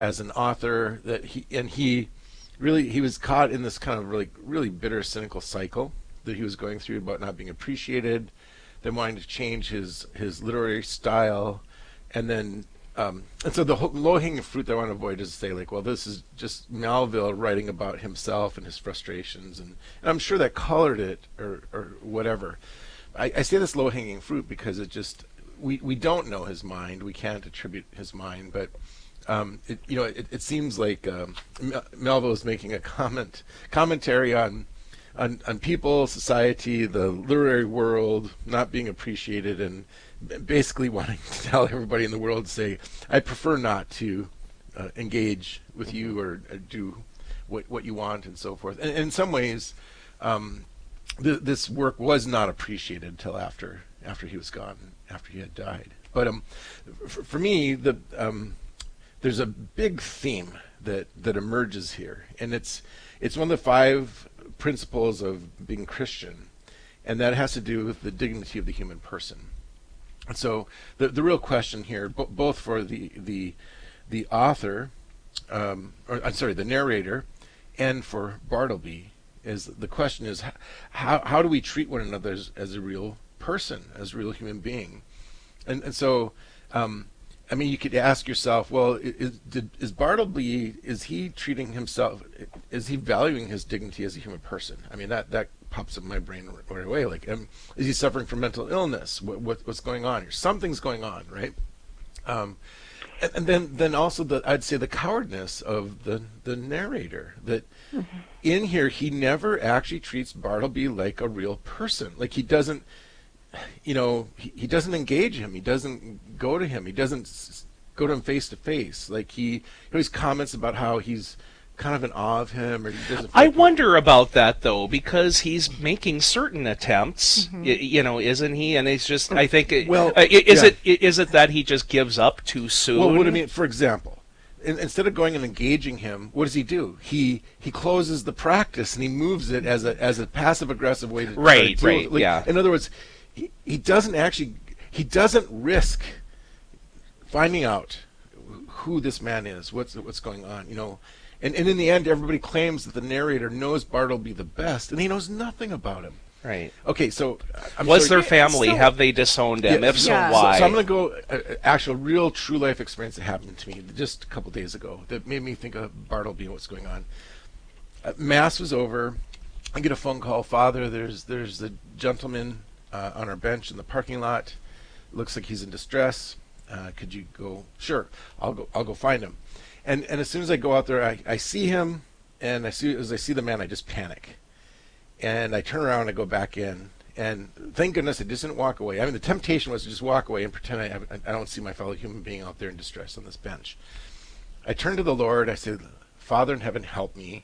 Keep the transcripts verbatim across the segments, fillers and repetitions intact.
as an author that he and he really he was caught in this kind of really really bitter cynical cycle that he was going through about not being appreciated, then wanting to change his his literary style, and then um, and so the low hanging fruit that I want to avoid is to say like, well, this is just Melville writing about himself and his frustrations, and, and I'm sure that colored it or or whatever. I, I say this low hanging fruit because it just we we don't know his mind, we can't attribute his mind, but um, it, you know, it, it seems like um, Melville is making a comment commentary on. On, on people, society, the literary world not being appreciated, and basically wanting to tell everybody in the world to say, I prefer not to uh, engage with you or, or do what, what you want and so forth. And, and in some ways, um, th- this work was not appreciated until after after he was gone, after he had died. But um, for, for me, the um, there's a big theme that, that emerges here, and it's it's one of the five principles of being Christian, and that has to do with the dignity of the human person. And so the the real question here, b- both for the the the author, um, or I'm sorry, the narrator, and for Bartleby, is the question is how how do we treat one another as, as a real person, as a real human being, and and so. Um, I mean, you could ask yourself, well, is, did, is Bartleby, is he treating himself, is he valuing his dignity as a human person? I mean, that, that pops up in my brain right away. Like, um, is he suffering from mental illness? What, what, what's going on here? Something's going on, right? Um, and, and then, then also, the I'd say the cowardness of the, the narrator, that mm-hmm. in here, he never actually treats Bartleby like a real person. Like, he doesn't, you know, he, he doesn't engage him. He doesn't go to him. He doesn't s- go to him face to face. Like he, he always comments about how he's kind of in awe of him. Or he doesn't I wonder about that though, because he's making certain attempts, mm-hmm. y- you know, isn't he? And he's just, I think, well, uh, is yeah. it is it that he just gives up too soon? Well, what I mean, for example, in, instead of going and engaging him, what does he do? He he closes the practice and he moves it as a as a passive aggressive way to right, to right, like, yeah. In other words. He, he doesn't actually, he doesn't risk finding out who this man is, what's what's going on, you know. And, and in the end, everybody claims that the narrator knows Bartleby the best, and he knows nothing about him. Right. Okay, so I'm was sorry, their family? so, have they disowned him? Yeah, if so, yeah. why? So, so I'm going to go uh, actual, real, true life experience that happened to me just a couple days ago that made me think of Bartleby and what's going on. Uh, Mass was over. I get a phone call. Father, there's there's a gentleman Uh, on our bench in the parking lot. Looks like he's in distress. Uh, could you go? Sure, I'll go. I'll go find him. And and as soon as I go out there, I, I see him, and I see as I see the man, I just panic, and I turn around and I go back in. And thank goodness I just didn't walk away. I mean, the temptation was to just walk away and pretend I have, I don't see my fellow human being out there in distress on this bench. I turn to the Lord. I said, Father in heaven, help me.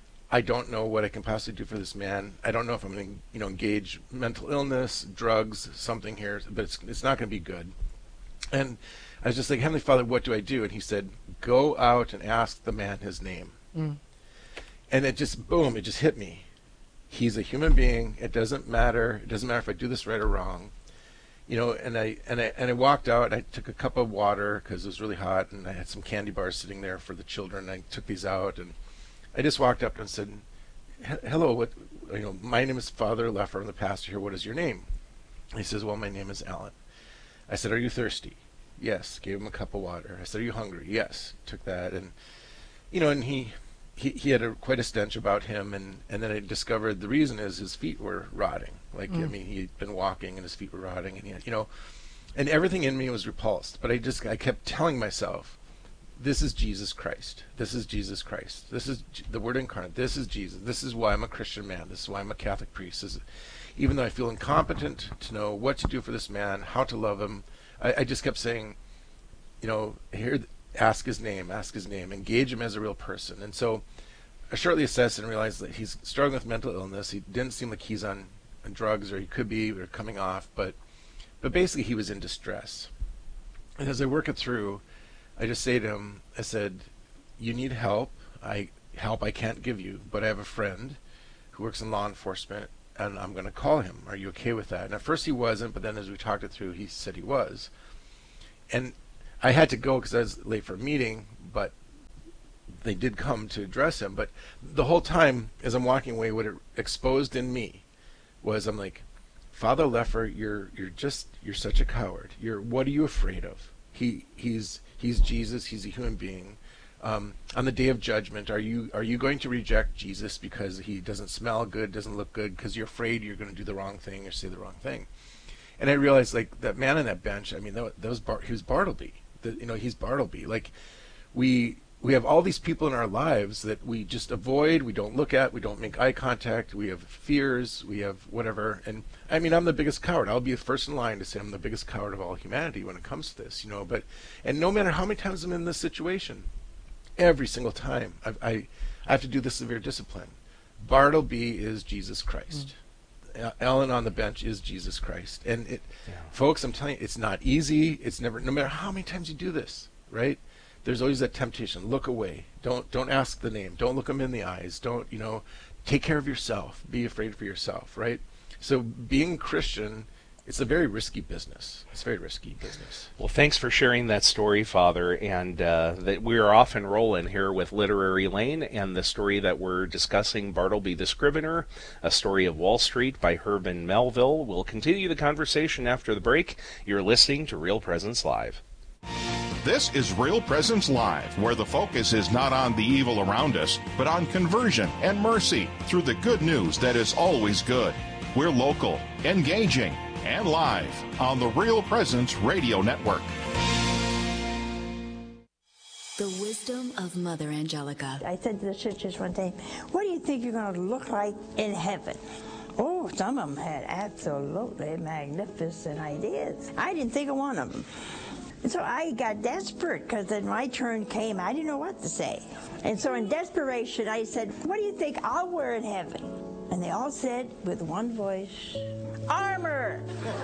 I don't know what I can possibly do for this man. I don't know if I'm going to, you know, engage mental illness, drugs, something here, but it's it's not going to be good. And I was just like, Heavenly Father, what do I do? And he said, go out and ask the man his name. Mm. And it just, boom, it just hit me. He's a human being. It doesn't matter. It doesn't matter if I do this right or wrong. You know, and I and I and I walked out. I took a cup of water because it was really hot, and I had some candy bars sitting there for the children. I took these out, and I just walked up and said, hello, what, you know, my name is Father Leffer. I'm the pastor here. What is your name? He says, well, my name is Alan. I said, are you thirsty? Yes. Gave him a cup of water. I said, are you hungry? Yes. Took that. And, you know, and he, he, he had a, quite a stench about him. And, and then I discovered the reason is his feet were rotting. Like, mm. I mean, he'd been walking and his feet were rotting. And, he had, you know, and everything in me was repulsed. But I just, I kept telling myself, this is Jesus Christ. This is Jesus Christ. This is G- the Word incarnate. This is Jesus. This is why I'm a Christian man. This is why I'm a Catholic priest. This is, even though I feel incompetent to know what to do for this man, how to love him, I, I just kept saying, you know, here, ask his name, ask his name, engage him as a real person. And so I shortly assessed and realized that he's struggling with mental illness. He didn't seem like he's on, on drugs, or he could be, or coming off, but but basically he was in distress. And as I work it through, I just say to him, I said, you need help. I help I can't give you, but I have a friend who works in law enforcement, and I'm going to call him. Are you okay with that? And at first he wasn't, but then as we talked it through, he said he was. And I had to go because I was late for a meeting, but they did come to address him. But the whole time, as I'm walking away, what it exposed in me was, I'm like, Father Leffer, you're you're just you're such a coward. You're what are you afraid of? He he's he's Jesus. He's a human being. Um, on the day of judgment, are you are you going to reject Jesus because he doesn't smell good, doesn't look good, because you're afraid you're going to do the wrong thing or say the wrong thing? And I realized, like, that man on that bench. I mean, that, that was Bar- he was Bartleby. The, you know, he's Bartleby. Like, we we have all these people in our lives that we just avoid. We don't look at. We don't make eye contact. We have fears. We have whatever. And I mean, I'm the biggest coward. I'll be the first in line to say I'm the biggest coward of all humanity when it comes to this. You know, but and no matter how many times I'm in this situation. Every single time I, I, I have to do the severe discipline. Bartleby is Jesus Christ. Mm. Ellen on the bench is Jesus Christ. And it, yeah. folks, I'm telling you, it's not easy. It's never, no matter how many times you do this, right? There's always that temptation. Look away. Don't don't ask the name. Don't look them in the eyes. Don't, you know, take care of yourself. Be afraid for yourself, right? So being Christian, it's a very risky business. It's a very risky business. Well, thanks for sharing that story, Father. And uh, that we are off and rolling here with Literary Lane and the story that we're discussing, Bartleby the Scrivener, A Story of Wall Street by Herman Melville. We'll continue the conversation after the break. You're listening to Real Presence Live. This is Real Presence Live, where the focus is not on the evil around us, but on conversion and mercy through the good news that is always good. We're local, engaging, and live on the Real Presence Radio Network. The wisdom of Mother Angelica. I said to the sisters one day, what do you think you're going to look like in heaven? Oh, some of them had absolutely magnificent ideas. I didn't think of one of them. And so I got desperate because then my turn came. I didn't know what to say. And so in desperation, I said, what do you think I'll wear in heaven? And they all said with one voice, armor.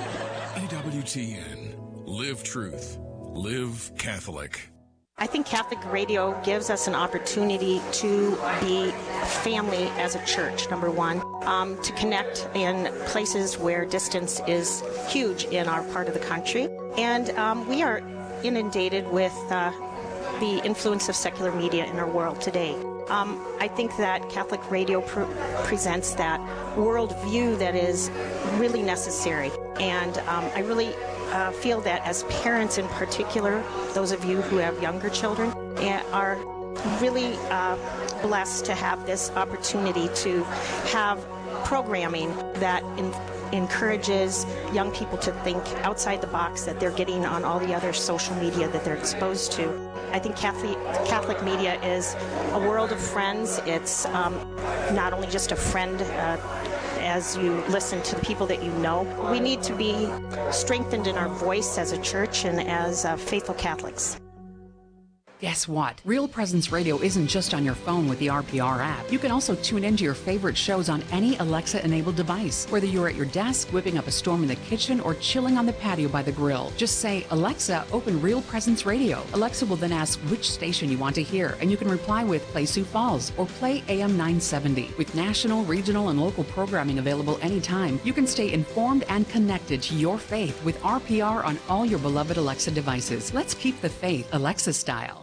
E W T N. Live truth. Live Catholic. I think Catholic radio gives us an opportunity to be family as a church, number one, um, to connect in places where distance is huge in our part of the country. And um, we are inundated with uh, the influence of secular media in our world today. Um, I think that Catholic radio pr- presents that worldview that is really necessary. And um, I really uh, feel that as parents in particular, those of you who have younger children, are really uh, blessed to have this opportunity to have programming that in- encourages young people to think outside the box that they're getting on all the other social media that they're exposed to. I think Catholic, Catholic media is a world of friends. It's um, not only just a friend uh, as you listen to the people that you know. We need to be strengthened in our voice as a church and as uh, faithful Catholics. Guess what? Real Presence Radio isn't just on your phone with the R P R app. You can also tune into your favorite shows on any Alexa-enabled device, whether you're at your desk, whipping up a storm in the kitchen, or chilling on the patio by the grill. Just say, Alexa, open Real Presence Radio. Alexa will then ask which station you want to hear, and you can reply with Play Sioux Falls or Play A M nine seventy. With national, regional, and local programming available anytime, you can stay informed and connected to your faith with R P R on all your beloved Alexa devices. Let's keep the faith Alexa style.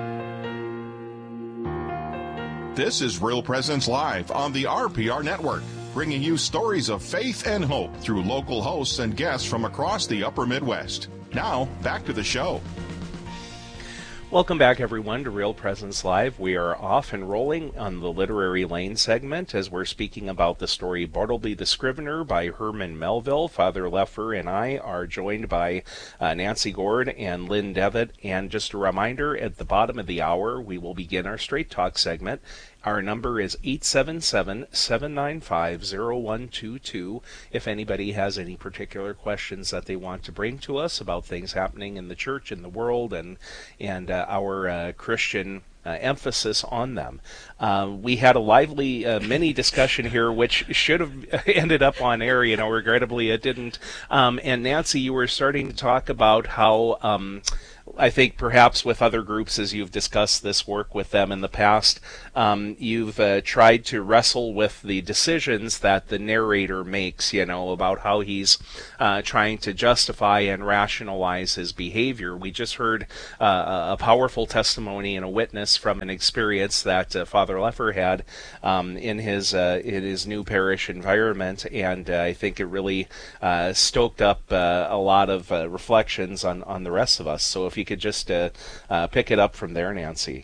This is Real Presence Live on the R P R Network, bringing you stories of faith and hope through local hosts and guests from across the upper Midwest. Now, back to the show. Welcome back, everyone, to Real Presence Live. We are off and rolling on the Literary Lane segment as we're speaking about the story Bartleby the Scrivener by Herman Melville. Father Leffer and I are joined by uh, Nancy Gord and Lynn Devitt. And just a reminder, at the bottom of the hour, we will begin our Straight Talk segment. Our number is eight seven seven, seven nine five, zero one two two. If anybody has any particular questions that they want to bring to us about things happening in the church, in the world, and and uh, our uh, Christian uh, emphasis on them. Uh, we had a lively uh, mini discussion here, which should have ended up on air. You know, regrettably it didn't. Um, and Nancy, you were starting to talk about how. Um, I think perhaps with other groups, as you've discussed this work with them in the past, um, you've uh, tried to wrestle with the decisions that the narrator makes, you know, about how he's uh, trying to justify and rationalize his behavior. We just heard uh, a powerful testimony and a witness from an experience that uh, Father Leffer had um, in his uh, in his new parish environment, and uh, I think it really uh, stoked up uh, a lot of uh, reflections on, on the rest of us. So if you could just uh, uh, pick it up from there, Nancy.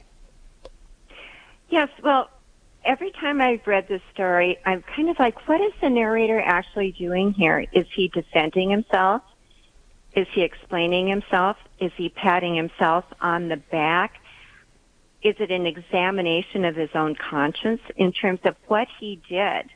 Yes, well, every time I've read this story, I'm kind of like, what is the narrator actually doing here? Is he defending himself? Is he explaining himself? Is he patting himself on the back? Is it an examination of his own conscience in terms of what he did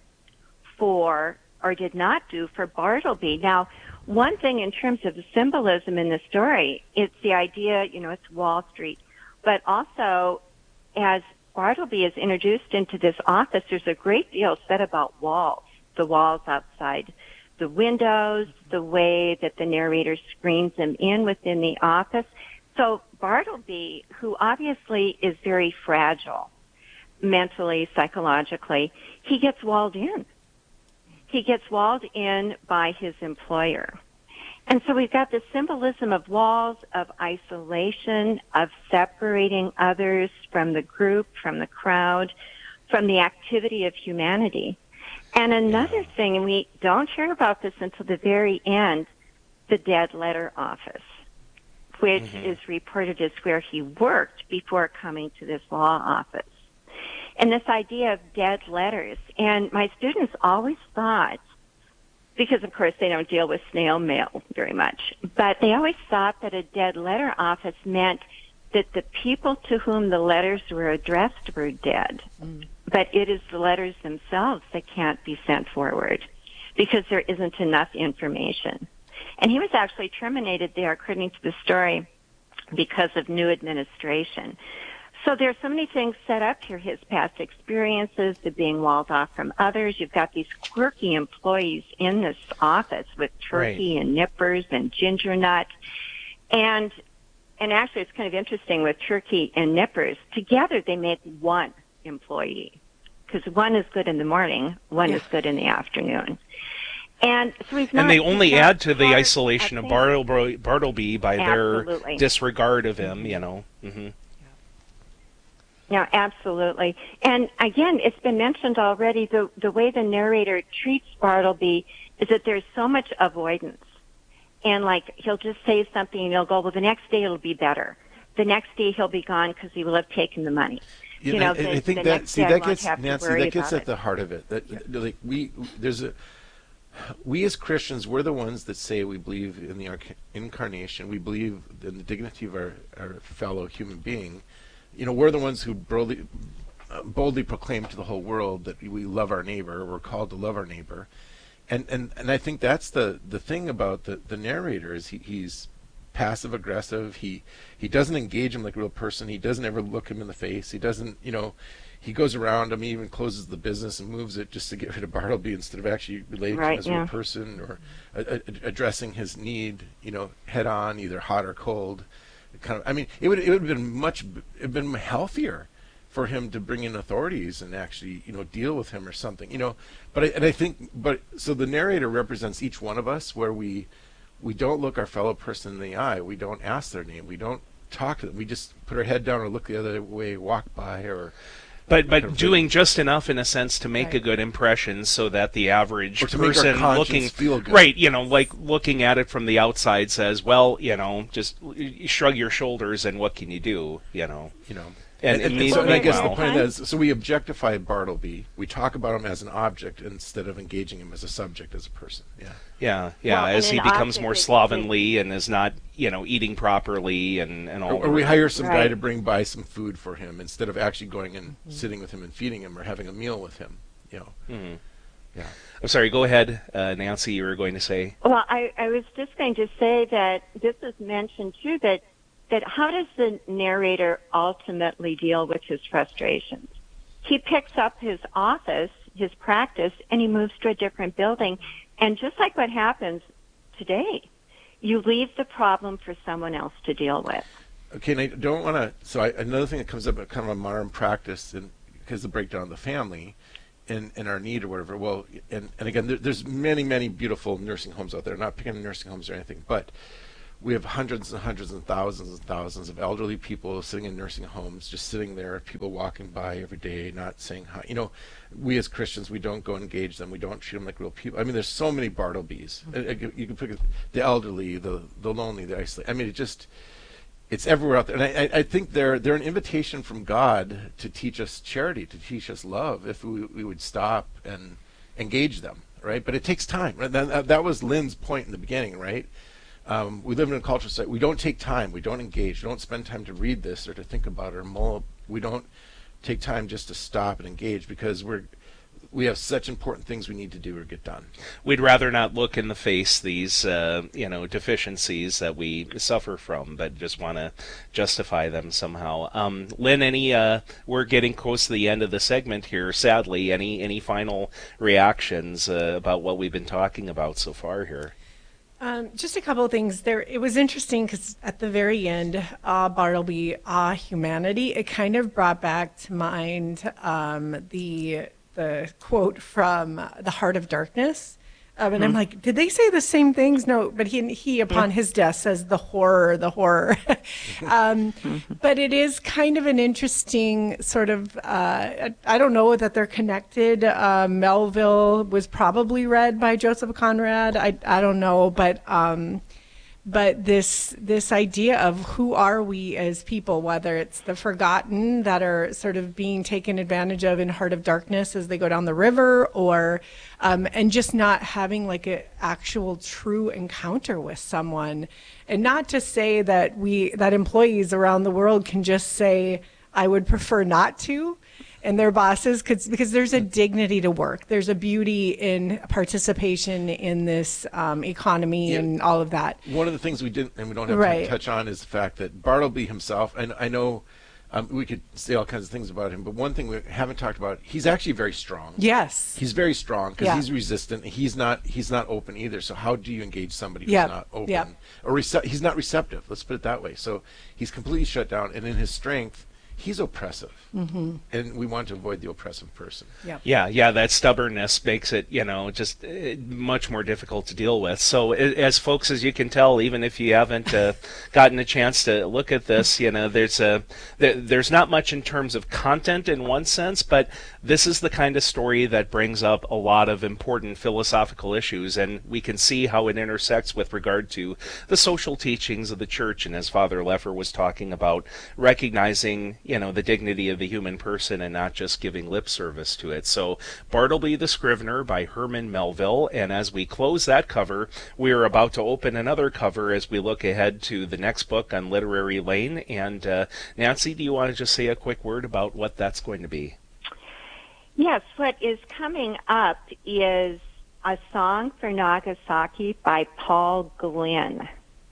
for or did not do for Bartleby? Now, one thing in terms of the symbolism in the story, it's the idea, you know, it's Wall Street, but also as Bartleby is introduced into this office, there's a great deal said about walls, the walls outside the windows, the way that the narrator screens them in within the office. So Bartleby, who obviously is very fragile mentally, psychologically, he gets walled in. He gets walled in by his employer. And so we've got the symbolism of walls, of isolation, of separating others from the group, from the crowd, from the activity of humanity. And another thing, and we don't hear about this until the very end, the dead letter office, which mm-hmm. is reported as where he worked before coming to this law office. And this idea of dead letters. And my students always thought, because of course they don't deal with snail mail very much, but they always thought that a dead letter office meant that the people to whom the letters were addressed were dead. Mm. But it is the letters themselves that can't be sent forward because there isn't enough information. And he was actually terminated there, according to the story, because of new administration. So there are so many things set up here, his past experiences, the being walled off from others. You've got these quirky employees in this office with turkey right. and nippers and ginger nut. And and actually it's kind of interesting with turkey and nippers. Together they make one employee because one is good in the morning, one yeah. is good in the afternoon. And so we've not, and they only add to the part, isolation of Bartleby, Bartleby by absolutely. their disregard of him, you know. Mm-hmm. Yeah, absolutely. And again, it's been mentioned already, the, the way the narrator treats Bartleby is that there's so much avoidance. And like, he'll just say something and he'll go, well, the next day it'll be better. The next day he'll be gone because he will have taken the money. Yeah, you know, I, the, I think the that, next see, day that I gets, won't have Nancy, to worry that gets about at the it. heart of it. That, yeah. like, we, there's a, we as Christians, we're the ones that say we believe in the incarnation. We believe in the dignity of our, our fellow human being. You know, we're the ones who boldly, uh, boldly proclaim to the whole world that we love our neighbor. We're called to love our neighbor. And and, and I think that's the, the thing about the, the narrator is he, he's passive aggressive. He he doesn't engage him like a real person. He doesn't ever look him in the face. He doesn't, you know, he goes around him. He even closes the business and moves it just to get rid of Bartleby instead of actually relating right, to him as a yeah. real person or a, a, addressing his need, you know, head on, either hot or cold. Kind of, I mean, it would it would have been much it'd been healthier for him to bring in authorities and actually, you know, deal with him or something, you know. But I, and I think, but so the narrator represents each one of us, where we we don't look our fellow person in the eye. We don't ask their name. We don't talk to them. We just put our head down or look the other way, walk by, or. But but doing just enough in a sense to make right. a good impression, so that the average or to person make our looking feel good. right, you know, like looking at it from the outside says, well, you know, just shrug your shoulders and what can you do, you know, you know. And, and, and, and so and I guess well, the point is, so we objectify Bartleby. We talk about him as an object instead of engaging him as a subject, as a person. Yeah. Yeah, yeah. Well, as he becomes more slovenly is, and is not, you know, eating properly and, and all. Or, or we hire some right. guy to bring by some food for him instead of actually going and mm-hmm. sitting with him and feeding him or having a meal with him. You know. Mm-hmm. Yeah. I'm sorry. Go ahead, uh, Nancy. You were going to say. Well, I, I was just going to say that this is mentioned too. That that how does the narrator ultimately deal with his frustrations? He picks up his office, his practice, and he moves to a different building. And just like what happens today, you leave the problem for someone else to deal with. okay, and I don't want to. So I, another thing that comes up, kind of a modern practice, and because the breakdown of the family, and, and our need or whatever. Well, and and again, there, there's many many beautiful nursing homes out there. Not picking on nursing homes or anything, but we have hundreds and hundreds and thousands and thousands of elderly people sitting in nursing homes, just sitting there, people walking by every day, not saying hi. You know, we as Christians, we don't go engage them. We don't treat them like real people. I mean, there's so many Bartlebys. Mm-hmm. You can pick the elderly, the the lonely, the isolated. I mean, it just, it's everywhere out there. And I, I think they're they're an invitation from God to teach us charity, to teach us love, if we, we would stop and engage them, right? But it takes time. Right? That, that was Lynn's point in the beginning, right? Um, we live in a culture site. We don't take time. We don't engage. We don't spend time to read this or to think about it or mull. We don't take time just to stop and engage because we're we have such important things we need to do or get done. We'd rather not look in the face these uh, you know deficiencies that we suffer from, but just want to justify them somehow. Um, Lynn, any uh, we're getting close to the end of the segment here. Sadly, any any final reactions uh, about what we've been talking about so far here? Um, just a couple of things there. It was interesting because at the very end, ah, Bartleby, ah, humanity, it kind of brought back to mind um, the the quote from The Heart of Darkness. Um, and mm. I'm like, did they say the same things? No, but he, he upon mm. his death, says the horror, the horror. um, mm-hmm. But it is kind of an interesting sort of, uh, I don't know that they're connected. Uh, Melville was probably read by Joseph Conrad. I, I don't know, but um, but this this idea of who are we as people, whether it's the forgotten that are sort of being taken advantage of in Heart of Darkness as they go down the river, or um, and just not having like an actual true encounter with someone. And not to say that we that employees around the world can just say, I would prefer not to, and their bosses, cause, because there's a dignity to work. There's a beauty in participation in this um, economy yeah. and all of that. One of the things we didn't, and we don't have right. time to touch on, is the fact that Bartleby himself, and I know um, we could say all kinds of things about him, but one thing we haven't talked about, he's actually very strong. Yes. He's very strong because yeah. he's resistant. He's not He's not open either. So how do you engage somebody who's yep. not open? Yep. Or rece- he's not receptive, let's put it that way. So he's completely shut down, and in his strength, he's oppressive, mm-hmm. and we want to avoid the oppressive person. Yep. Yeah, yeah, that stubbornness makes it, you know, just uh, much more difficult to deal with. So, as folks, as you can tell, even if you haven't uh, gotten a chance to look at this, you know, there's a there, there's not much in terms of content in one sense, but this is the kind of story that brings up a lot of important philosophical issues, and we can see how it intersects with regard to the social teachings of the church. And as Father Leffer was talking about, recognizing, you know, the dignity of the human person and not just giving lip service to it. So, Bartleby the Scrivener by Herman Melville. And as we close that cover, we are about to open another cover as we look ahead to the next book on Literary Lane. And uh, Nancy, do you want to just say a quick word about what that's going to be? Yes, what is coming up is A Song for Nagasaki by Paul Glynn.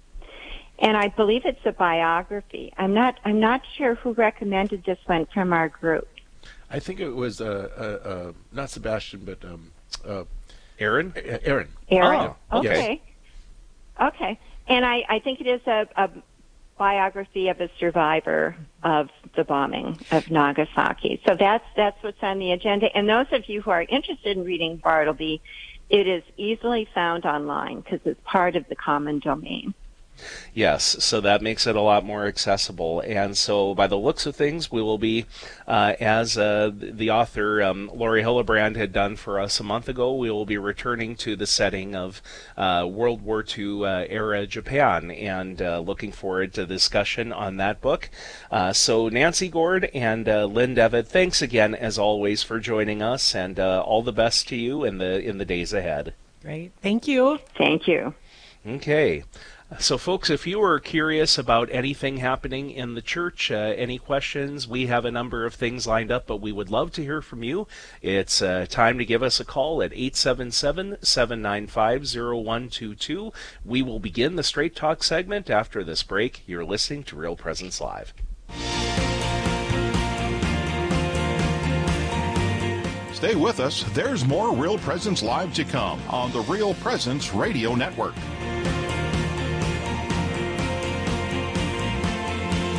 And I believe it's a biography. I'm not. I'm not sure who recommended this one from our group. I think it was uh, uh, uh, not Sebastian, but um, uh, Aaron. Aaron. Aaron. Oh, okay. Yes. Okay. And I, I think it is a, a biography of a survivor of the bombing of Nagasaki. So that's that's what's on the agenda. And those of you who are interested in reading Bartleby, it is easily found online because it's part of the common domain. Yes, so that makes it a lot more accessible. And so by the looks of things, we will be, uh, as uh, the author um, Lori Hillebrand had done for us a month ago, we will be returning to the setting of uh, World War Two uh, era Japan, and uh, looking forward to discussion on that book. Uh, so Nancy Gord and uh, Lynn Devitt, thanks again, as always, for joining us, and uh, all the best to you in the in the days ahead. Great. Thank you. Thank you. Okay. So, folks, if you are curious about anything happening in the church, uh, any questions, we have a number of things lined up, but we would love to hear from you. It's uh, time to give us a call at eight seven seven, seven nine five, zero one two two. We will begin the Straight Talk segment after this break. You're listening to Real Presence Live. Stay with us. There's more Real Presence Live to come on the Real Presence Radio Network.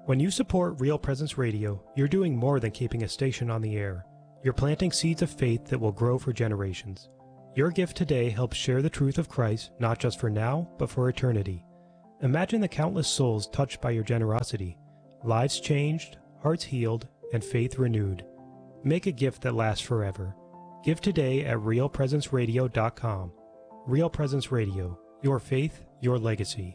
When you support Real Presence Radio, you're doing more than keeping a station on the air. You're planting seeds of faith that will grow for generations. Your gift today helps share the truth of Christ, not just for now, but for eternity. Imagine the countless souls touched by your generosity, lives changed, hearts healed, and faith renewed. Make a gift that lasts forever. Give today at real presence radio dot com. Real Presence Radio, your faith, your legacy.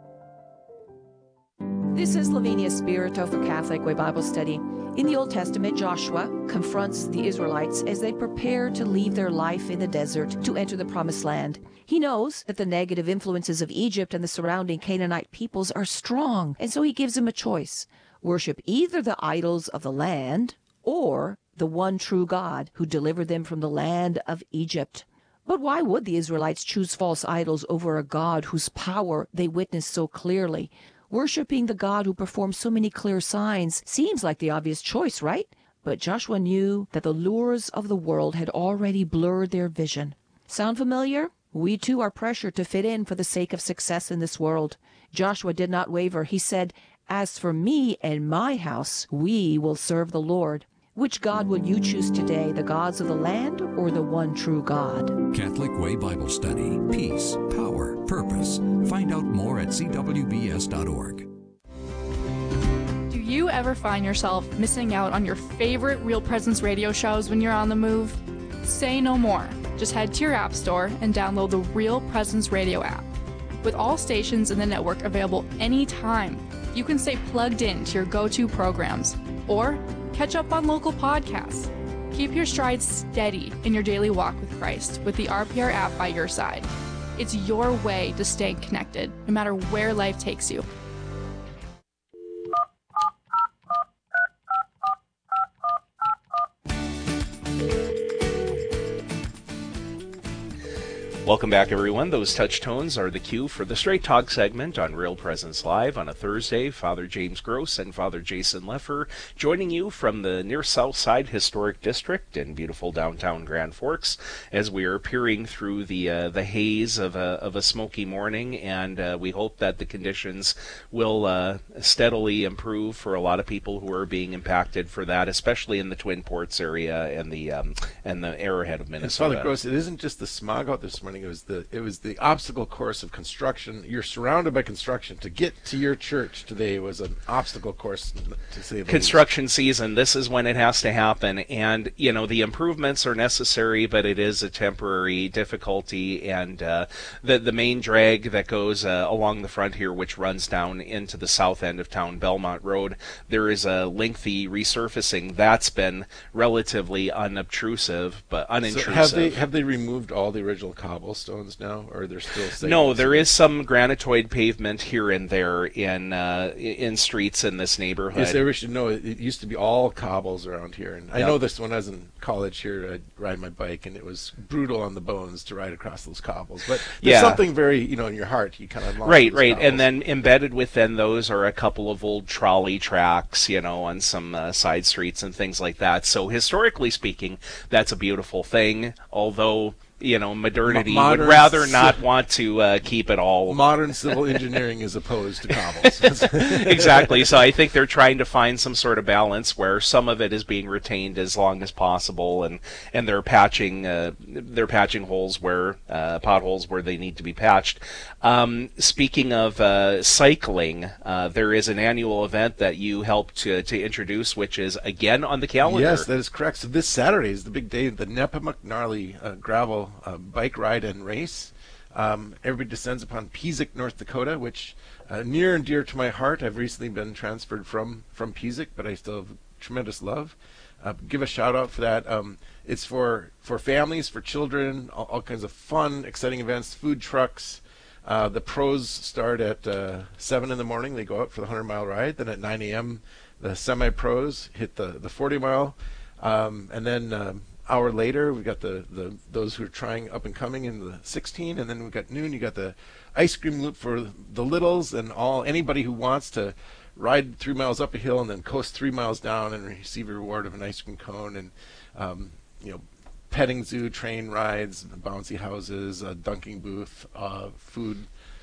This is Lavinia Spirito for Catholic Way Bible Study. In the Old Testament, Joshua confronts the Israelites as they prepare to leave their life in the desert to enter the Promised Land. He knows that the negative influences of Egypt and the surrounding Canaanite peoples are strong, and so he gives them a choice. Worship either the idols of the land or the one true God who delivered them from the land of Egypt. But why would the Israelites choose false idols over a God whose power they witnessed so clearly? Worshipping the God who performs so many clear signs seems like the obvious choice, right? But Joshua knew that the lures of the world had already blurred their vision. Sound familiar? We too are pressured to fit in for the sake of success in this world. Joshua did not waver. He said, "As for me and my house, we will serve the Lord." Which God will you choose today, the gods of the land or the one true God? Catholic Way Bible Study. Peace, power, purpose. Find out more at c w b s dot org. Do you ever find yourself missing out on your favorite Real Presence radio shows when you're on the move? Say no more. Just head to your app store and download the Real Presence Radio app. With all stations in the network available anytime, you can stay plugged in to your go-to programs or catch up on local podcasts. Keep your stride steady in your daily walk with Christ with the R P R app by your side. It's your way to stay connected, no matter where life takes you. Welcome back, everyone. Those touch tones are the cue for the Straight Talk segment on Real Presence Live on a Thursday. Father James Gross and Father Jason Leffer joining you from the near South Side Historic District in beautiful downtown Grand Forks as we are peering through the uh, the haze of a, of a smoky morning, and uh, we hope that the conditions will uh, steadily improve for a lot of people who are being impacted for that, especially in the Twin Ports area and the um, and the Arrowhead of Minnesota. And Father Gross, it isn't just the smog out this morning. It was the it was the obstacle course of construction. You're surrounded by construction. To get to your church today was an obstacle course, to say the Construction least. Season. This is when it has to happen, and you know the improvements are necessary, but it is a temporary difficulty. And uh, the the main drag that goes uh, along the front here, which runs down into the south end of town, Belmont Road, there is a lengthy resurfacing that's been relatively unobtrusive, but unintrusive. So have they have they removed all the original cobble? Stones now, or they're still segments? No, there is some granitoid pavement here and there in uh, in streets in this neighborhood. Yes, everybody should know it, it used to be all cobbles around here, and yep. I know this when I was in college here. I'd ride my bike, and it was brutal on the bones to ride across those cobbles. But there's yeah. something very, you know, in your heart. You kind of long right, right, cobbles. And then embedded within those are a couple of old trolley tracks, you know, on some uh, side streets and things like that. So historically speaking, that's a beautiful thing. Although, you know, modernity Modern would rather not want to uh, keep it all. Modern civil engineering is opposed to cobbles. Exactly. So I think they're trying to find some sort of balance where some of it is being retained as long as possible, and and they're patching uh, they're patching holes where uh, potholes where they need to be patched. Um, speaking of uh, cycling, uh, there is an annual event that you helped to to introduce, which is again on the calendar. Yes, that is correct. So this Saturday is the big day, the Nepomuk Gnarly uh, Gravel Uh, bike ride and race. Um, everybody descends upon Pizik, North Dakota, which uh, near and dear to my heart. I've recently been transferred from from Pizik, but I still have tremendous love. Uh, give a shout out for that. Um, it's for for families, for children, all, all kinds of fun, exciting events, food trucks. Uh, the pros start at uh, seven in the morning. They go out for the hundred mile ride. Then at nine a.m. the semi pros hit the the forty mile, um, and then. Um, hour later, we've got the, the those who are trying up and coming in the sixteen, and then we've got noon. You got the ice cream loop for the littles, and all anybody who wants to ride three miles up a hill and then coast three miles down and receive a reward of an ice cream cone, and um, you know, petting zoo, train rides, bouncy houses, a dunking booth, uh, food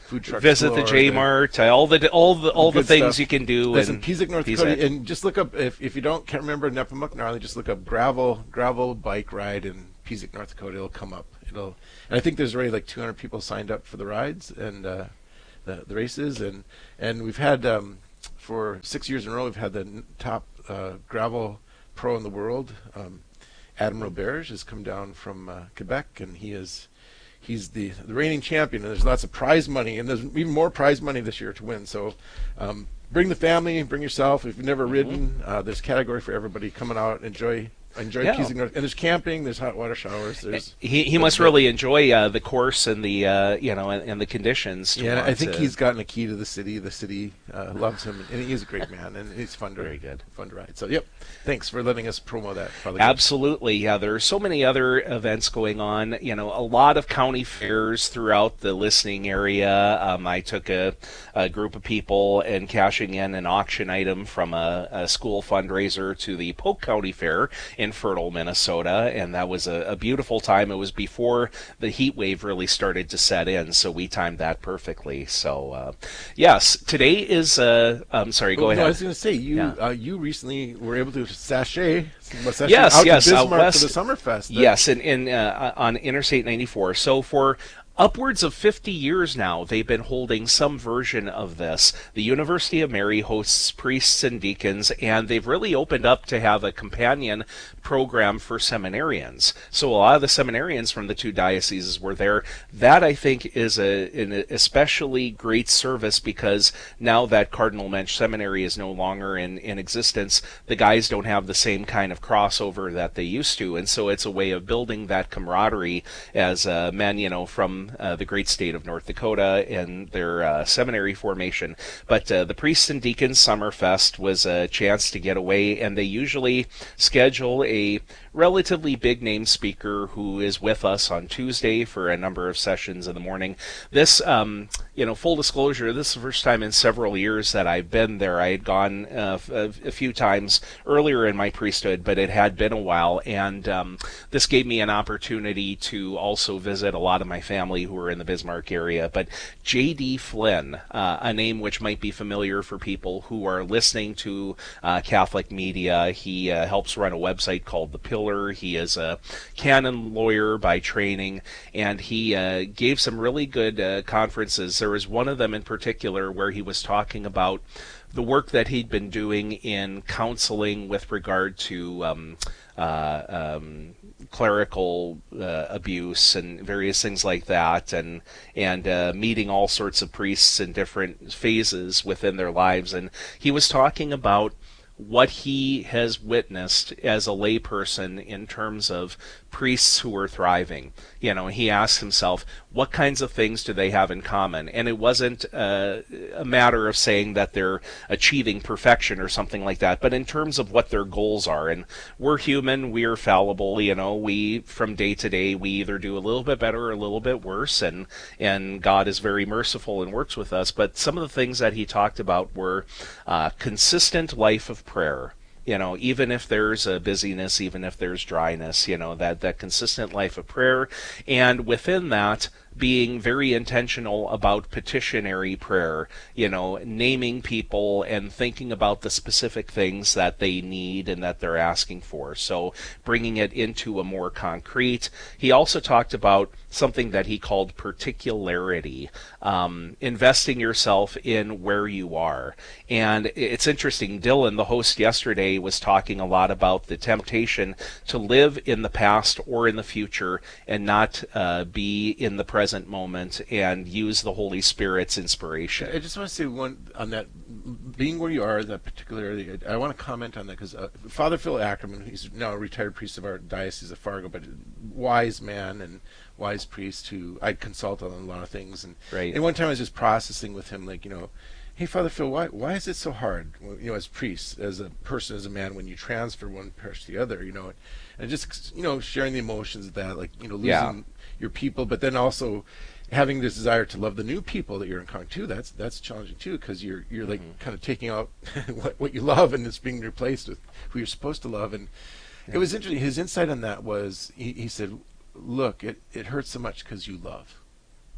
food truck. Visit the J Mart, uh, all the all the all the, the things stuff. you can do. Listen, in Pisac, North Pisac. Dakota, and just look up if if you don't can't remember Nepomuk Gnarly, just look up gravel gravel bike ride in Pisac, North Dakota. It'll come up. It'll. And I think there's already like two hundred people signed up for the rides and uh, the the races, and and we've had um, for six years in a row we've had the top uh, gravel pro in the world. Um, Adam Roberge has come down from uh, Quebec, and he is. He's the, the reigning champion, and there's lots of prize money, and there's even more prize money this year to win. So um, bring the family, bring yourself. If you've never mm-hmm. ridden, uh, there's a category for everybody. Coming out, enjoy enjoy yeah. Pisac North. And there's camping, there's hot water showers. There's He he must really enjoy uh, the course and the uh, you know and, and the conditions. To yeah, I think to... he's gotten a key to the city. The city uh, loves him, and he is a great man, and he's fun to Very good. fun to ride. So yep, thanks for letting us promo that. Father Absolutely, yeah. There are so many other events going on. You know, a lot of county fairs throughout the listening area. Um, I took a, a group of people and cashing in an auction item from a, a school fundraiser to the Polk County Fair in Fertile, Minnesota, and that was a, a beautiful time. It was before the heat wave really started to set in, so we timed that perfectly. So, uh, yes, today is. Uh, I'm sorry. Go oh, ahead. No, I was going to say you. Yeah. Uh, you recently were able to sashay. sashay yes, out yes. to Bismarck out west, for the Summerfest. Yes, in, in uh, on Interstate ninety-four. So for upwards of fifty years now, they've been holding some version of this. The University of Mary hosts priests and deacons, and they've really opened up to have a companion program for seminarians. So a lot of the seminarians from the two dioceses were there. That, I think, is a, an especially great service because now that Cardinal Mensch Seminary is no longer in, in existence, the guys don't have the same kind of crossover that they used to, and so it's a way of building that camaraderie as uh, men, you know, from Uh, the great state of North Dakota and their uh, seminary formation. But uh, the Priests and Deacons Summerfest was a chance to get away, and they usually schedule a relatively big name speaker who is with us on Tuesday for a number of sessions in the morning. This, um, you know, full disclosure, this is the first time in several years that I've been there. I had gone uh, a, a few times earlier in my priesthood, but it had been a while, and um, this gave me an opportunity to also visit a lot of my family who are in the Bismarck area. But J D Flynn, uh, a name which might be familiar for people who are listening to uh, Catholic media. He uh, helps run a website called The Pillar. He is a canon lawyer by training, and he uh, gave some really good uh, conferences. There was one of them in particular where he was talking about the work that he'd been doing in counseling with regard to um, uh, um, clerical uh, abuse and various things like that, and and uh, meeting all sorts of priests in different phases within their lives. And he was talking about what he has witnessed as a layperson in terms of priests who are thriving. You know, he asked himself, what kinds of things do they have in common? And it wasn't uh, a matter of saying that they're achieving perfection or something like that, but in terms of what their goals are. And we're human, we're fallible, you know, we, from day to day, we either do a little bit better or a little bit worse, and, and God is very merciful and works with us. But some of the things that he talked about were uh, consistent life of prayer. You know, even if there's a busyness, even if there's dryness, you know, that, that consistent life of prayer. And within that, being very intentional about petitionary prayer, you know, naming people and thinking about the specific things that they need and that they're asking for. So bringing it into a more concrete. He also talked about something that he called particularity, um, investing yourself in where you are. And it's interesting, Dylan, the host yesterday, was talking a lot about the temptation to live in the past or in the future and not uh, be in the present present moment and use the Holy Spirit's inspiration. I just want to say one on that, being where you are, that particular area. I want to comment on that because uh, Father Phil Ackerman, he's now a retired priest of our diocese of Fargo, but wise man and wise priest who I consult on a lot of things. And, right. and one time I was just processing with him, like, you know, hey, Father Phil, why why is it so hard, you know, as priests, as a person, as a man, when you transfer one parish to the other, you know, and just, you know, sharing the emotions of that, like, you know, losing yeah. your people, but then also having this desire to love the new people that you're encountering too. That's that's challenging too, because you're you're like mm-hmm. kind of taking out what what you love and it's being replaced with who you're supposed to love. And yeah. it was interesting. His insight on that was he, he said, "Look, it it hurts so much because you love."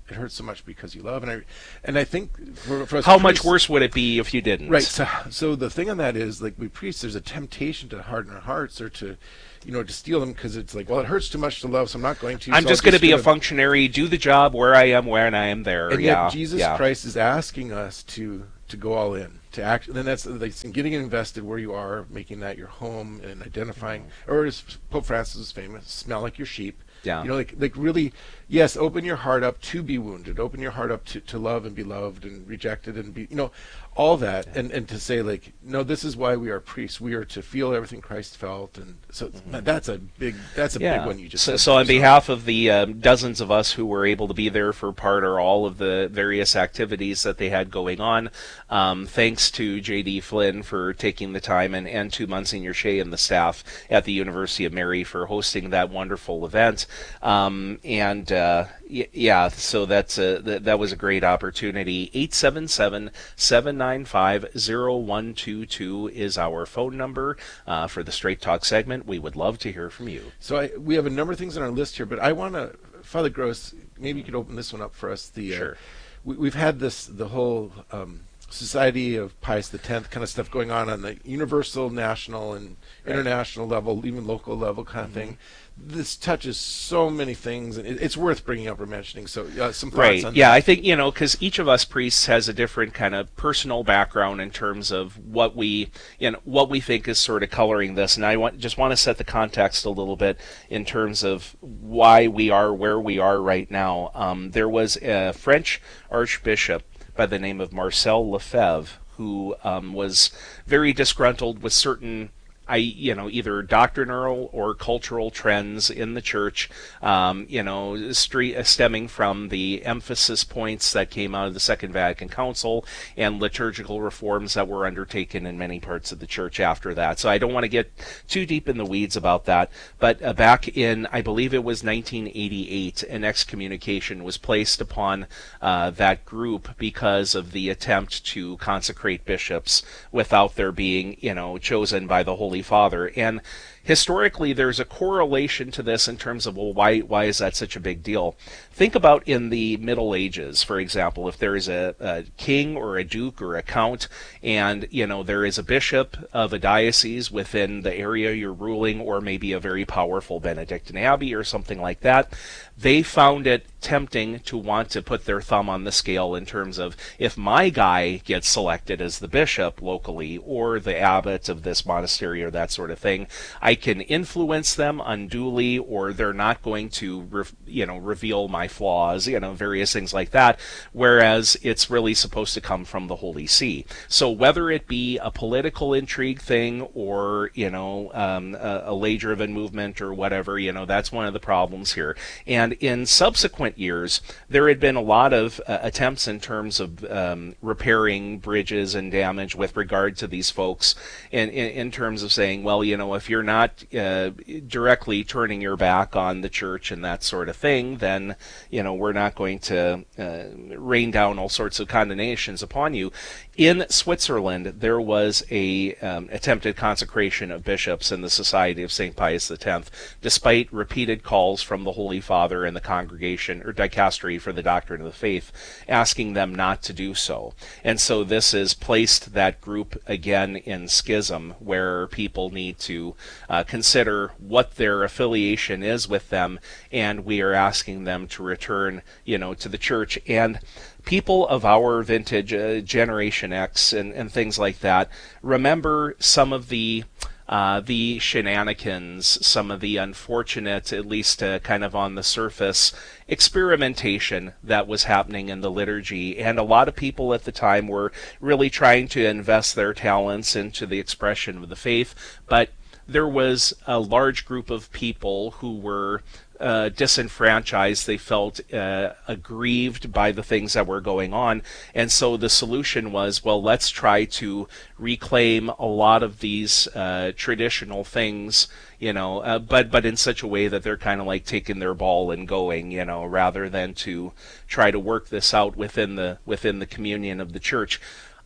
it hurts so much because you love. And I, and I think for, for us how priests, much worse would it be if you didn't? Right. So, so the thing on that is, like, we priests, there's a temptation to harden our hearts or to, you know, to steal them because it's like, well, it hurts too much to love, so I'm not going to. I'm so just going to be a functionary, do the job where I am, when I am there. And yeah. yet Jesus yeah. Christ is asking us to to go all in, to act. And then that's like getting invested where you are, making that your home, and identifying, or as Pope Francis is famous, smell like your sheep. Yeah. You know, like like really, yes, open your heart up to be wounded, open your heart up to, to love and be loved and rejected and be, you know, all that, and, and to say, like, no, this is why we are priests. We are to feel everything Christ felt, and so mm-hmm. that's a big that's a yeah. big one you just so, said. So on behalf of the um, dozens of us who were able to be there for part or all of the various activities that they had going on, um, thanks to J D Flynn for taking the time, and, and to Monsignor Shea and the staff at the University of Mary for hosting that wonderful event. Um, and uh, y- yeah, so that's a, th- that was a great opportunity. eight seven seven, seven nine five, zero one two two is our phone number uh, for the Straight Talk segment. We would love to hear from you. So I, we have a number of things on our list here, but I want to, Father Gross, maybe you could open this one up for us. The Sure. Uh, we, we've had this, the whole um, Society of Pius the Tenth kind of stuff going on on the universal, national, and right. international level, even local level kind mm-hmm. of thing. This touches so many things, and it, it's worth bringing up or mentioning. So, uh, some thoughts right. on yeah, that. I think, you know, because each of us priests has a different kind of personal background in terms of what we, you know, what we think is sort of coloring this. And I want, just want to set the context a little bit in terms of why we are where we are right now. Um, there was a French archbishop by the name of Marcel Lefebvre who um, was very disgruntled with certain I, you know, either doctrinal or cultural trends in the church, um, you know, street, uh, stemming from the emphasis points that came out of the Second Vatican Council and liturgical reforms that were undertaken in many parts of the church after that. So I don't want to get too deep in the weeds about that, but uh, back in, I believe it was nineteen eighty-eight, an excommunication was placed upon uh, that group because of the attempt to consecrate bishops without their being, you know, chosen by the Holy Father. And historically, there's a correlation to this in terms of, well, why why is that such a big deal? Think about in the Middle Ages, for example, if there is a, a king or a duke or a count, and, you know, there is a bishop of a diocese within the area you're ruling, or maybe a very powerful Benedictine abbey or something like that, they found it tempting to want to put their thumb on the scale in terms of, if my guy gets selected as the bishop locally or the abbot of this monastery or that sort of thing, I can influence them unduly, or they're not going to, re- you know, reveal my flaws, you know, various things like that, whereas it's really supposed to come from the Holy See. So whether it be a political intrigue thing or, you know, um, a, a lay driven movement or whatever, you know, that's one of the problems here. And in subsequent years, there had been a lot of uh, attempts in terms of um, repairing bridges and damage with regard to these folks, in, in, in terms of saying, well, you know, if you're not uh, directly turning your back on the church and that sort of thing, then, you know, we're not going to uh, rain down all sorts of condemnations upon you. In Switzerland, there was a um, attempted consecration of bishops in the Society of Saint Pius the Tenth, despite repeated calls from the Holy Father and the congregation, or dicastery for the doctrine of the faith, asking them not to do so. And so this has placed that group again in schism, where people need to uh, consider what their affiliation is with them, and we are asking them to return, you know, to the church. And people of our vintage, uh, Generation X and, and things like that, remember some of the uh, the shenanigans, some of the unfortunate, at least uh, kind of on the surface, experimentation that was happening in the liturgy. And a lot of people at the time were really trying to invest their talents into the expression of the faith, but there was a large group of people who were uh, disenfranchised. They felt uh, aggrieved by the things that were going on. And so the solution was, well, let's try to reclaim a lot of these uh, traditional things, you know, uh, but but in such a way that they're kind of like taking their ball and going, you know, rather than to try to work this out within the within the communion of the church.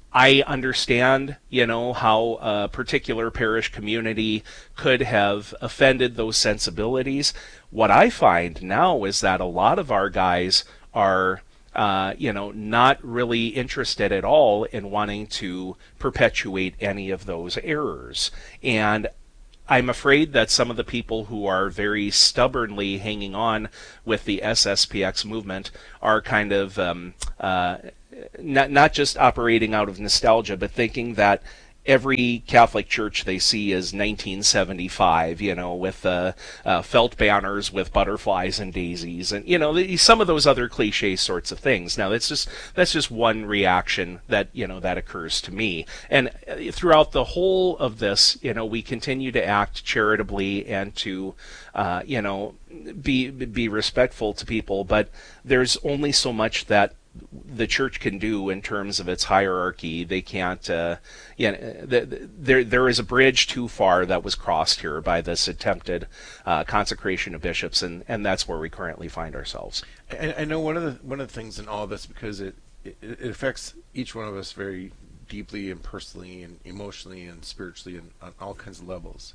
I understand, you know, how a particular parish community could have offended those sensibilities. What I find now is that a lot of our guys are uh, you know, not really interested at all in wanting to perpetuate any of those errors. And I'm afraid that some of the people who are very stubbornly hanging on with the S S P X movement are kind of um, uh, not not just operating out of nostalgia, but thinking that every Catholic church they see is nineteen seventy-five, you know, with uh, uh, felt banners with butterflies and daisies, and you know, the, some of those other cliche sorts of things. Now, that's just that's just one reaction that you know that occurs to me. And throughout the whole of this, you know, we continue to act charitably and to, uh, you know, be be respectful to people, but there's only so much that the church can do in terms of its hierarchy. They can't, uh, you know, the, the, there there is a bridge too far that was crossed here by this attempted uh, consecration of bishops, and, and that's where we currently find ourselves. I, I know one of the one of the things in all this, because it, it it affects each one of us very deeply and personally and emotionally and spiritually and on all kinds of levels.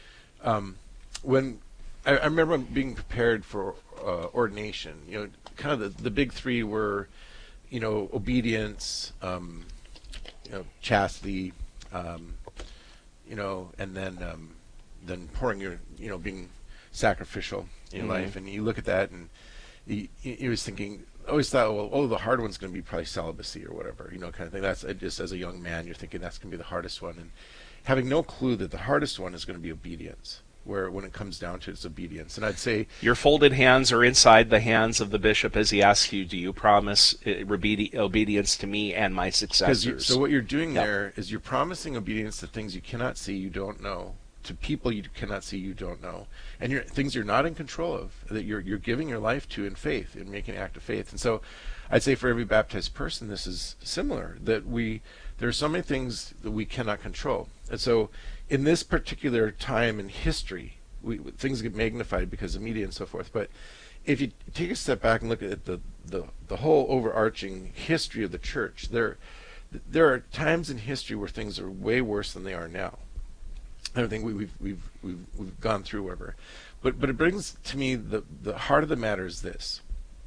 Um, when I, I remember being prepared for uh, ordination, you know, kind of the, the big three were, you know, obedience, um, you know, chastity, um, you know, and then um, then pouring your, you know, being sacrificial in your Mm-hmm. life. And you look at that, and he, he was thinking, I always thought, well, oh, the hard one's going to be probably celibacy or whatever, you know, kind of thing. That's just as a young man, you're thinking that's going to be the hardest one, and having no clue that the hardest one is going to be obedience. Where when it comes down to it, it's obedience. And I'd say your folded hands are inside the hands of the bishop as he asks you, do you promise obedi- obedience to me and my successors? You, so what you're doing yep. there is you're promising obedience to things you cannot see, you don't know, to people you cannot see, you don't know, and you're, things you're not in control of, that you're you're giving your life to in faith, in making an act of faith. And so I'd say for every baptized person, this is similar, that we there are so many things that we cannot control. And so in this particular time in history, we, things get magnified because of media and so forth. But if you take a step back and look at the, the, the whole overarching history of the church, there there are times in history where things are way worse than they are now. I don't think we, we've we've we've we've gone through whatever. But but it brings to me the the heart of the matter is this.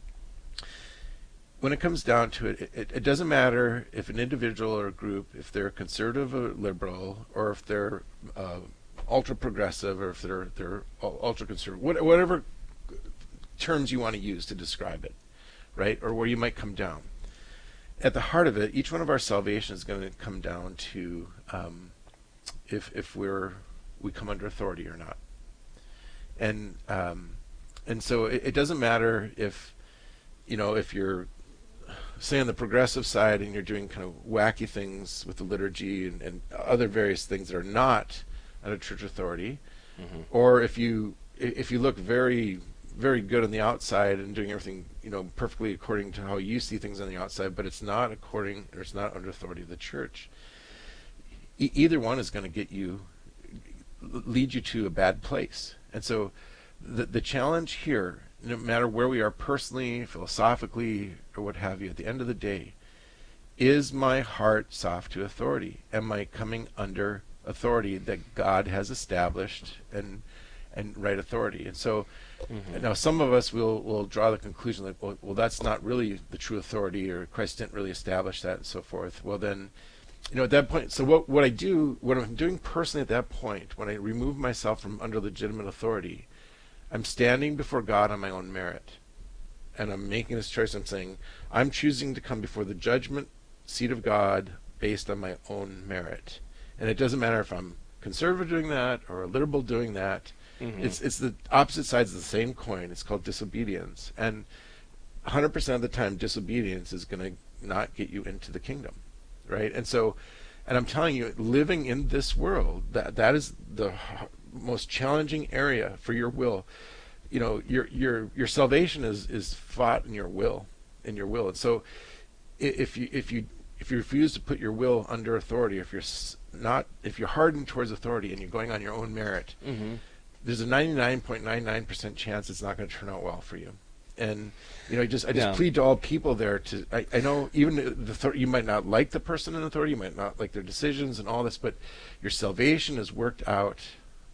When it comes down to it, it, it doesn't matter if an individual or a group, if they're conservative or liberal, or if they're uh, ultra progressive, or if they're they're ultra conservative, whatever terms you want to use to describe it, right? Or where you might come down. At the heart of it, each one of our salvation is going to come down to um, if if we're we come under authority or not. And um, and so it, it doesn't matter if you know if you're say on the progressive side and you're doing kind of wacky things with the liturgy and, and other various things that are not under church authority, mm-hmm. or if you if you look very very good on the outside and doing everything you know perfectly according to how you see things on the outside, but it's not according or it's not under authority of the church. E- either one is going to get you lead you to a bad place. And so the the challenge here, no matter where we are personally, philosophically, or what have you, at the end of the day, is my heart soft to authority? Am I coming under authority that God has established and and right authority? And so mm-hmm. now some of us will will draw the conclusion that, well, well, that's not really the true authority, or Christ didn't really establish that, and so forth. Well, then, you know, at that point, so what what I do, what I'm doing personally at that point, when I remove myself from under legitimate authority, I'm standing before God on my own merit, and I'm making this choice. I'm saying, I'm choosing to come before the judgment seat of God based on my own merit. And it doesn't matter if I'm conservative doing that or a liberal doing that. Mm-hmm. It's it's the opposite sides of the same coin. It's called disobedience. And one hundred percent of the time, disobedience is going to not get you into the kingdom, right? And so, and I'm telling you, living in this world, that that is the most challenging area for your will. You know, your your your salvation is is fought in your will, in your will. And so, if you if you if you refuse to put your will under authority, if you're not if you're hardened towards authority and you're going on your own merit, mm-hmm. there's a ninety-nine point nine nine percent chance it's not going to turn out well for you. And you know, just I just yeah. plead to all people there to. I, I know even the you might not like the person in authority, you might not like their decisions and all this, but your salvation is worked out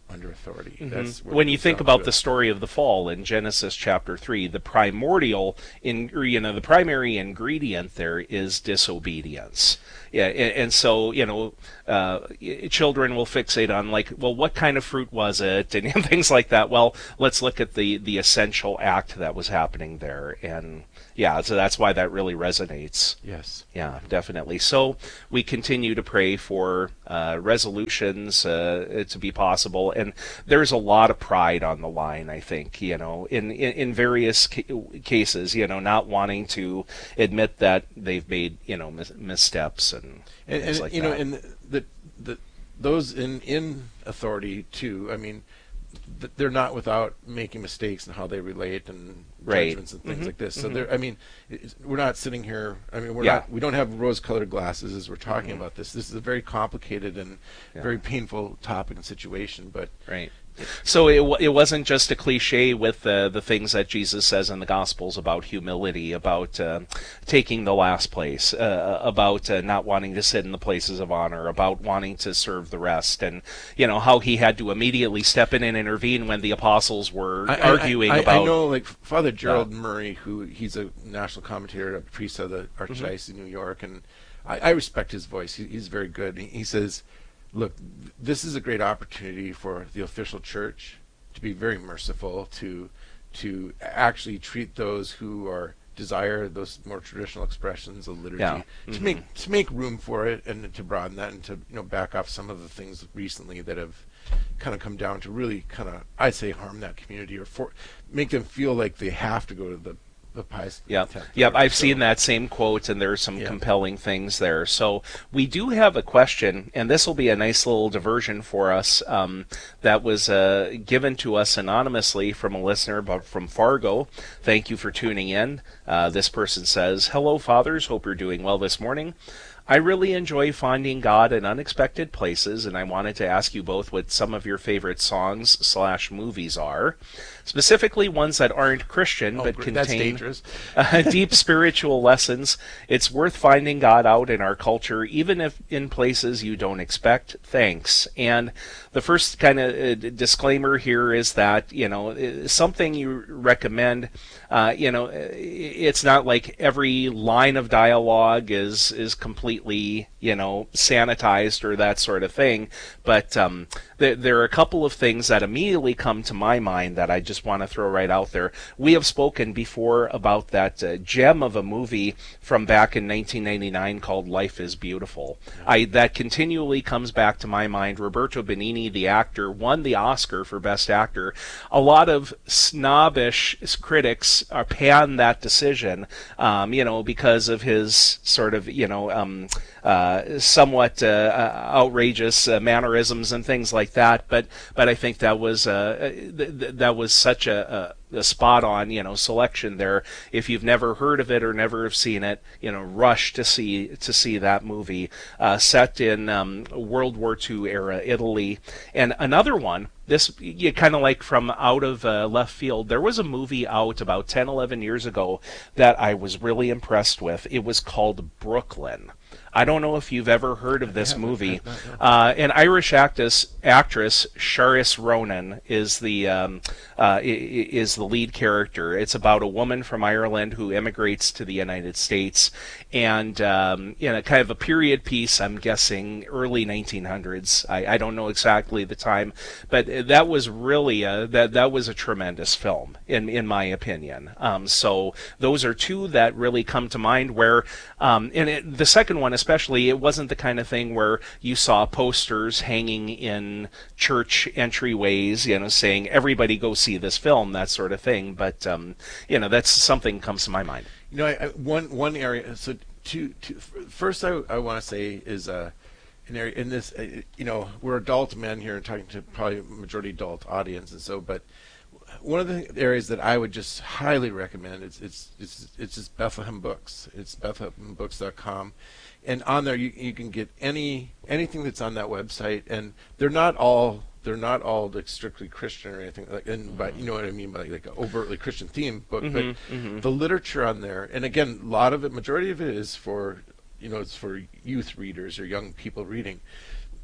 under authority. Mm-hmm. That's what when it you comes think down about to. the story of the fall in Genesis chapter three, the primordial in you know the primary ingredient there is disobedience. Yeah, and, and so you know, uh, children will fixate on like, well, what kind of fruit was it, and, and things like that. Well, let's look at the the essential act that was happening there, and yeah, so that's why that really resonates. Yes. Yeah, definitely. So we continue to pray for uh, resolutions uh, to be possible, and there's a lot of pride on the line, I think, you know, in, in, in various ca- cases, you know, not wanting to admit that they've made, you know, mis- missteps and, and, things and like you that. know, and the, the, the those in, in authority, too, I mean, th- they're not without making mistakes in how they relate and Right. judgments and things Mhm. like this. So Mhm. they're, I mean, it's, we're not sitting here. I mean, we're Yeah. not. We don't have rose-colored glasses as we're talking Mhm. about this. This is a very complicated and Yeah. very painful topic and situation. But Right. So it w- it wasn't just a cliche with the the things that Jesus says in the Gospels about humility, about uh, taking the last place, uh, about uh, not wanting to sit in the places of honor, about wanting to serve the rest, and you know how he had to immediately step in and intervene when the apostles were I, arguing I, I, about. I know, like Father Gerald Murray, who he's a national commentator, a priest of the Archdiocese of New York, and I, I respect his voice. He, he's very good. He, he says, look, this is a great opportunity for the official church to be very merciful, to to actually treat those who are desire those more traditional expressions of liturgy, Yeah. to Mhm. make to make room for it and to broaden that and to you know back off some of the things recently that have kind of come down to really kind of I'd say harm that community or for make them feel like they have to go to the the pious. Yep, temple. yep. I've So- seen that same quote, and there's some Yeah. compelling things there. So we do have a question, and this will be a nice little diversion for us. Um, that was uh, given to us anonymously from a listener, but from Fargo. Thank you for tuning in. Uh, this person says, "Hello, fathers. Hope you're doing well this morning. I really enjoy finding God in unexpected places, and I wanted to ask you both what some of your favorite songs slash movies are. Specifically ones that aren't Christian, Oh, but great. That's contain dangerous. uh, deep spiritual lessons. It's worth finding God out in our culture, even if in places you don't expect. Thanks." And the first kind of uh, disclaimer here is that, you know, uh, something you recommend, uh, you know, it's not like every line of dialogue is, is completely, you know, sanitized or that sort of thing. But um, there, there are a couple of things that immediately come to my mind that I just want to throw right out there. We have spoken before about that uh, gem of a movie from back in nineteen ninety-nine called Life is Beautiful. I that continually comes back to my mind. Roberto Benigni, the actor, won the Oscar for Best Actor. A lot of snobbish critics are pan that decision, um, you know, because of his sort of, you know, um, uh, somewhat uh, outrageous uh, mannerisms and things like that. But but I think that was uh, th- th- that was such a, a, a spot on, you know, selection there. If you've never heard of it or never have seen it, you know, rush to see to see that movie uh, set in um, World War Two era Italy. And another one, this you kind of like from out of uh, left field. There was a movie out about ten, eleven years ago that I was really impressed with. It was called Brooklyn. I don't know if you've ever heard of this movie. Uh, an Irish actress, actress Saoirse Ronan is the um, uh, is the lead character. It's about a woman from Ireland who immigrates to the United States, and um, in a kind of a period piece. I'm guessing early nineteen hundreds. I, I don't know exactly the time, but that was really a, that that was a tremendous film in in my opinion. Um, so those are two that really come to mind. Where um, and it, the second one, especially, it wasn't the kind of thing where you saw posters hanging in church entryways, you know, saying everybody go see this film, that sort of thing. But um, you know, that's something comes to my mind. You know, I, I, one one area. So, two, two, first, I, I want to say is uh, an area in this. Uh, you know, we're adult men here and talking to probably a majority adult audience, and so. But one of the areas that I would just highly recommend it's it's it's it's just Bethlehem Books. It's Bethlehem Books dot com. And on there, you you can get any anything that's on that website, and they're not all they're not all like strictly Christian or anything like. And but you know what I mean by like, like an overtly Christian theme book, Mhm, but mhm. the literature on there, and again, a lot of it, majority of it is for you know it's for youth readers or young people reading.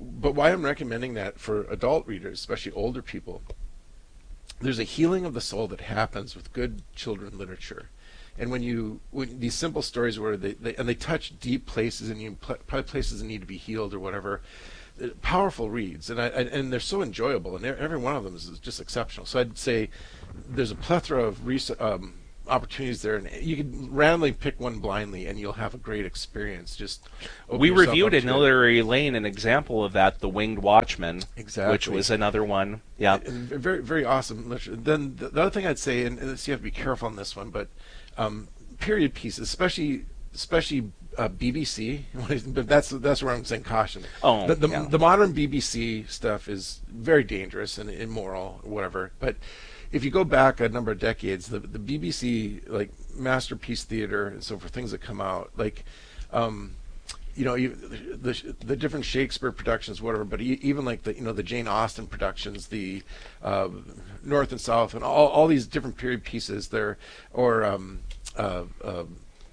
but why I'm recommending that for adult readers, especially older people, there's a healing of the soul that happens with good children literature. And when you, when these simple stories where they, they and they touch deep places and you pl- probably places that need to be healed or whatever, powerful reads, and I, I and they're so enjoyable, and every one of them is just exceptional. So I'd say there's a plethora of res- um, opportunities there, and you can randomly pick one blindly, and you'll have a great experience. Just we reviewed in Literary Lane an example of that, The Winged Watchman, exactly, which was another one. Yeah, and, and very very awesome literature. Then the, the other thing I'd say, and, and you have to be careful on this one, but um, period pieces, especially especially. Uh, B B C, but that's that's where I'm saying caution. Oh, the the, yeah. the modern B B C stuff is very dangerous and immoral, whatever. But if you go back a number of decades, the the B B C like masterpiece theater and so forth, things that come out like, um, you know, you, the the different Shakespeare productions, whatever. But even like the you know the Jane Austen productions, the uh, North and South, and all all these different period pieces there, or um, uh, uh,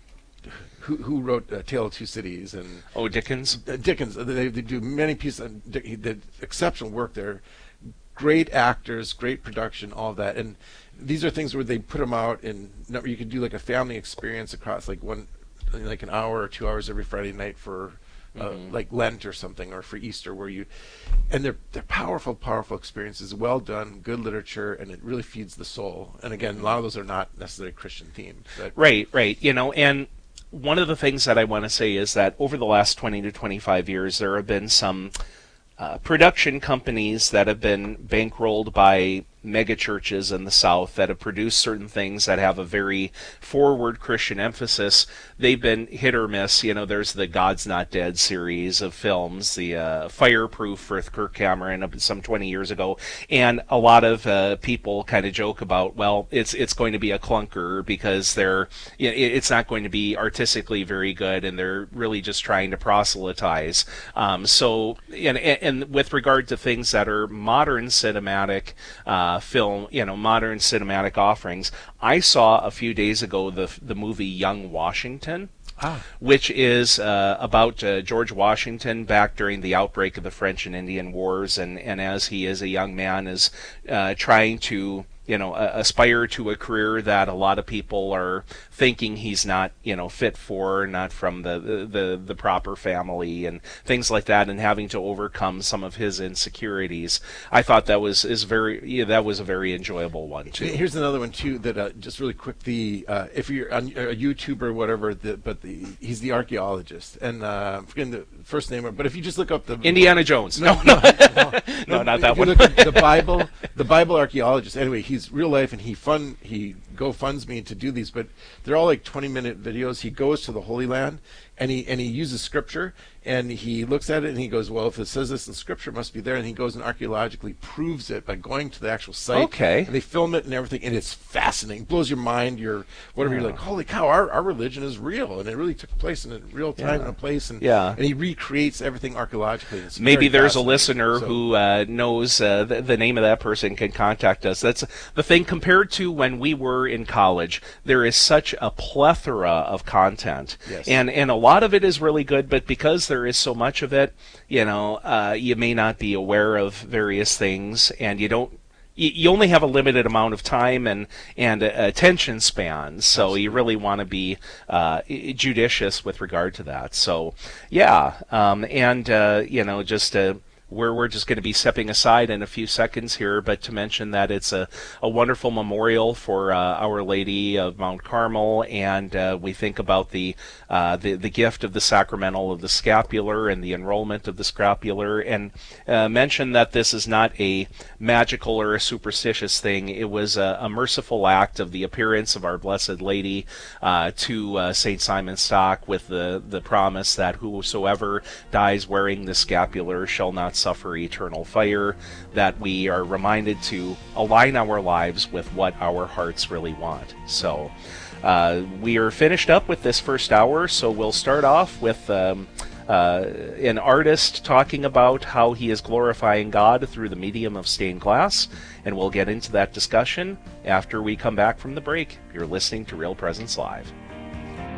Who, who wrote uh, Tale of Two Cities and oh Dickens uh, Dickens they, they do many pieces and he did exceptional work there, great actors, great production, all that. And these are things where they put them out in you could do like a family experience across like one like an hour or two hours every Friday night for uh, mm-hmm. like Lent or something, or for Easter, where you and they're they're powerful powerful experiences, well done, good literature, and it really feeds the soul. And again, a lot of those are not necessarily Christian themed, but right right you know. And one of the things that I want to say is that over the last twenty to twenty-five years, there have been some uh, production companies that have been bankrolled by mega churches in the South that have produced certain things that have a very forward Christian emphasis. They've been hit or miss. You know, there's the God's Not Dead series of films, the uh, Fireproof with Kirk Cameron some twenty years ago, and a lot of uh, people kind of joke about, well, it's it's going to be a clunker because they're you know, it's not going to be artistically very good, and they're really just trying to proselytize. Um, so, and, and with regard to things that are modern cinematic. Uh, Uh, film, you know, modern cinematic offerings. I saw a few days ago the the movie Young Washington, ah. which is uh, about uh, George Washington back during the outbreak of the French and Indian Wars, and, and as he is a young man is uh, trying to you know, uh, aspire to a career that a lot of people are thinking he's not, you know, fit for, not from the, the, the proper family and things like that, and having to overcome some of his insecurities. I thought that was is very yeah, that was a very enjoyable one too. Here's another one too that uh, just really quick. The uh, if you're on a YouTuber or whatever, the, but the he's the archaeologist, and uh, I'm forgetting the first name, but if you just look up the Indiana Jones, no, no, no, no, no, no not that if one. You look at the Bible, the Bible archaeologist. Anyway, he's real life, and he fund he GoFunds me to do these, but they're all like twenty minute videos. He goes to the Holy Land, and he and he uses scripture, and he looks at it and he goes, well, if it says this in scripture, it must be there. And he goes and archaeologically proves it by going to the actual site. Okay. And they film it and everything, and it's fascinating. Blows your mind. Your whatever. Yeah. You're like, holy cow, our, our religion is real, and it really took place in a real time Yeah. and a place. And Yeah. and he recreates everything archaeologically. It's Maybe very there's a fascinating. listener So- who uh, knows uh, the, the name of that person, can contact us. That's the thing. Compared to when we were in college, there is such a plethora of content, Yes. and and a lot of it is really good. But because there is so much of it, you know, uh, you may not be aware of various things, and you don't. You you only have a limited amount of time and and uh, attention spans, so Absolutely. you really want to be uh, judicious with regard to that. So, yeah, um, and uh, you know, just uh, we're we're just going to be stepping aside in a few seconds here, but to mention that it's a, a wonderful memorial for uh, Our Lady of Mount Carmel, and uh, we think about the, uh, the the gift of the sacramental of the scapular and the enrollment of the scapular, and uh, mention that this is not a magical or a superstitious thing. It was a, a merciful act of the appearance of our Blessed Lady uh, to uh, Saint Simon Stock, with the the promise that whosoever dies wearing the scapular shall not suffer eternal fire, that we are reminded to align our lives with what our hearts really want. So uh, we are finished up with this first hour, so we'll start off with um, uh, an artist talking about how he is glorifying God through the medium of stained glass, and we'll get into that discussion after we come back from the break. You're listening to Real Presence Live.